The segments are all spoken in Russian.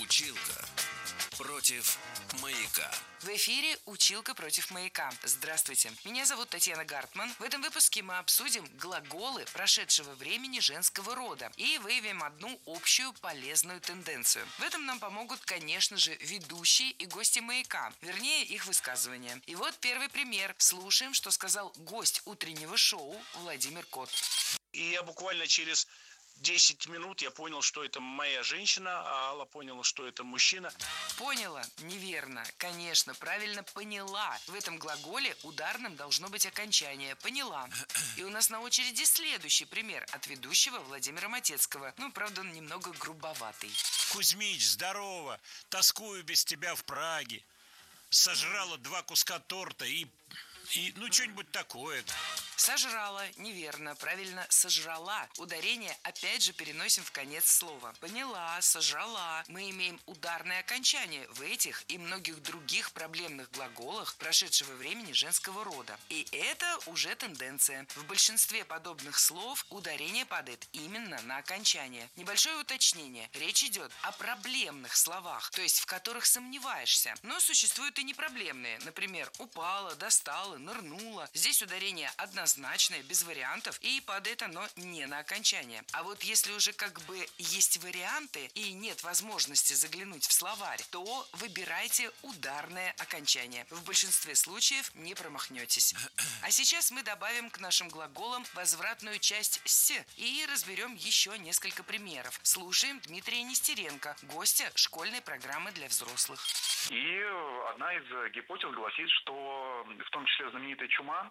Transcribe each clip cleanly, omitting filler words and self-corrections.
Училка против маяка. В эфире «Училка против маяка». Здравствуйте, меня зовут Татьяна Гартман. В этом выпуске мы обсудим глаголы прошедшего времени женского рода и выявим одну общую полезную тенденцию. В этом нам помогут, конечно же, ведущие и гости маяка, вернее, их высказывания. И вот первый пример. Слушаем, что сказал гость утреннего шоу Владимир Кот. И я буквально через 10 минут я понял, что это моя женщина, а Алла поняла, что это мужчина. Поняла? Неверно. Конечно, правильно поняла. В этом глаголе ударным должно быть окончание «поняла». И у нас на очереди следующий пример от ведущего Владимира Матецкого. Правда, он немного грубоватый. Кузьмич, здорово. Тоскую без тебя в Праге. Сожрала 2 куска торта и что-нибудь такое. Сожрала. Неверно. Правильно, сожрала. Ударение опять же переносим в конец слова. Поняла, сожрала. Мы имеем ударное окончание в этих и многих других проблемных глаголах прошедшего времени женского рода. И это уже тенденция. В большинстве подобных слов ударение падает именно на окончание. Небольшое уточнение. Речь идет о проблемных словах, то есть в которых сомневаешься. Но существуют и непроблемные. Например, упала, достала, нырнула. Здесь ударение однозначное, без вариантов, и падает оно не на окончание. А вот если уже есть варианты и нет возможности заглянуть в словарь, то выбирайте ударное окончание. В большинстве случаев не промахнетесь. А сейчас мы добавим к нашим глаголам возвратную часть «с» и разберем еще несколько примеров. Слушаем Дмитрия Нестеренко, гостя школьной программы для взрослых. И одна из гипотез гласит, что в том числе знаменитая чума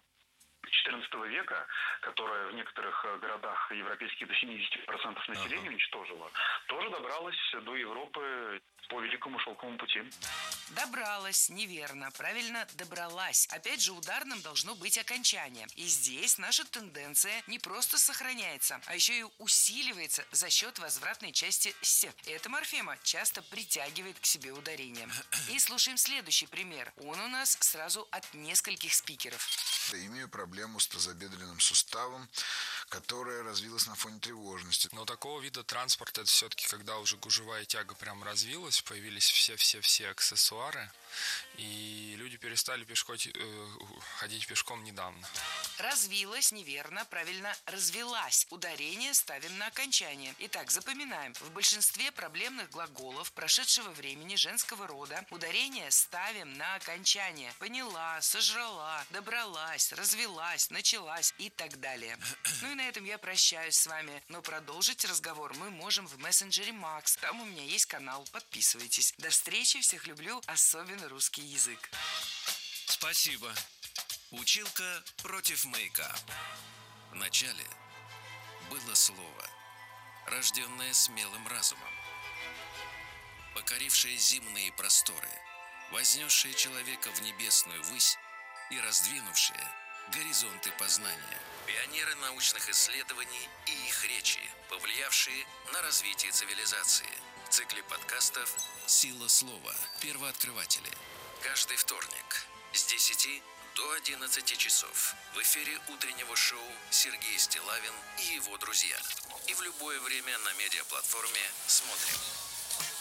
XIV века, которая в некоторых городах европейских до 70% населения уничтожила, тоже добралась до Европы по Великому Шелковому пути. Добралась, неверно. Правильно, добралась. Опять же, ударным должно быть окончание. И здесь наша тенденция не просто сохраняется, а еще и усиливается за счет возвратной части «с». Эта морфема часто притягивает к себе ударение. И слушаем следующий пример. Он у нас сразу от нескольких спикеров. Имею проблему с тазобедренным суставом, которая развилась на фоне тревожности. Но такого вида транспорта это все-таки, когда уже гужевая тяга прям развилась, появились все аксессуары, и люди перестали ходить пешком недавно. Развилась, неверно, правильно, развилась. Ударение ставим на окончание. Итак, запоминаем. В большинстве проблемных глаголов прошедшего времени женского рода ударение ставим на окончание. Поняла, сожрала, добралась, развилась, началась и так далее. И на этом я прощаюсь с вами. Но продолжить разговор мы можем в мессенджере Макс. Там у меня есть канал. Подписывайтесь. До встречи. Всех люблю. Особенно русский язык. Спасибо. Училка против маяка. В начале было слово, рожденное смелым разумом, покорившее земные просторы, вознесшее человека в небесную высь и раздвинувшее горизонты познания. Пионеры научных исследований и их речи, повлиявшие на развитие цивилизации. В цикле подкастов «Сила слова. Первооткрыватели». Каждый вторник с 10 до 11 часов в эфире утреннего шоу Сергей Стиллавин и его друзья. И в любое время на медиаплатформе «Смотрим».